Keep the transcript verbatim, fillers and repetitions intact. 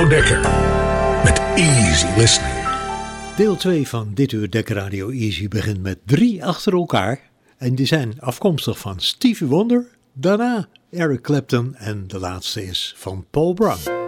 Benno Dekker met Easy Listening. Deel twee van dit uur Dekker Radio Easy begint met drie achter elkaar. En die zijn afkomstig van Stevie Wonder, daarna Eric Clapton en de laatste is van Paul Brown.